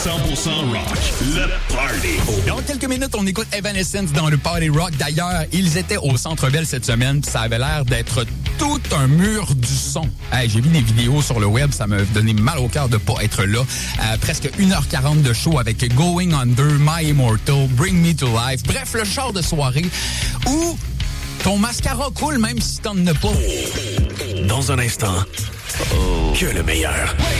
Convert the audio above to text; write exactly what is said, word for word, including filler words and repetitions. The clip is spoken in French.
cent pour cent rock, le party. Dans quelques minutes, on écoute Evanescence dans le Party Rock. D'ailleurs, ils étaient au Centre Bell cette semaine, puis ça avait l'air d'être tout un mur du son. Hey, j'ai vu des vidéos sur le web, ça m'a donné mal au cœur de pas être là. Euh, presque une heure quarante de show avec Going Under, My Immortal, Bring Me to Life. Bref, le genre de soirée où ton mascara coule même si t'en as pas. Dans un instant, oh. que le meilleur.